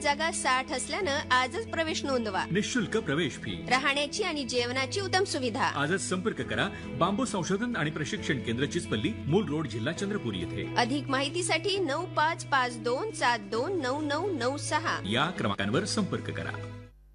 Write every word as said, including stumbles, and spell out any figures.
जागा साठ असल्यानं आजच प्रवेश नोंदवा. निःशुल्क प्रवेश फी, राहण्याची आणि जेवणाची उत्तम सुविधा. आजच संपर्क करा बांबू संशोधन आणि प्रशिक्षण केंद्र चिचपल्ली, मूल रोड, जिल्हा चंद्रपूर येथे. अधिक माहितीसाठी नऊ पाच पाच दोन सात दोन नऊ नऊ नऊ सहा या क्रमांकावर संपर्क करा.